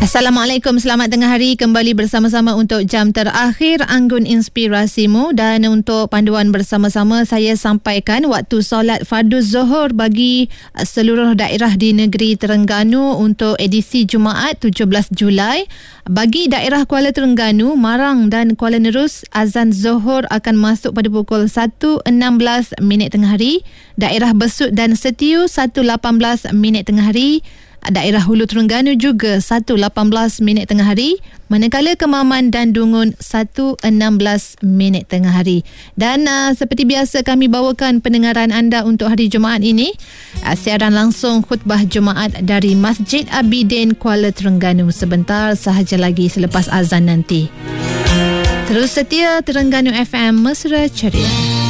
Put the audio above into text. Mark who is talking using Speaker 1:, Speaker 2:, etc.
Speaker 1: Assalamualaikum, selamat tengah hari. Kembali bersama-sama untuk jam terakhir Anggun Inspirasimu. Dan untuk panduan bersama-sama, saya sampaikan waktu solat fardu Zuhur bagi seluruh daerah di negeri Terengganu untuk edisi Jumaat 17 Julai. Bagi daerah Kuala Terengganu, Marang dan Kuala Nerus, azan Zuhur akan masuk pada pukul 1.16 minit tengah hari. Daerah Besut dan Setiu 1.18 minit tengah hari. Daerah Hulu Terengganu juga 1.18 minit tengah hari, manakala Kemaman dan Dungun 1.16 minit tengah hari. Dan seperti biasa kami bawakan pendengaran anda untuk hari Jumaat ini, siaran langsung khutbah Jumaat dari Masjid Abidin Kuala Terengganu sebentar sahaja lagi selepas azan nanti. Terus setia Terengganu FM, mesra ceria.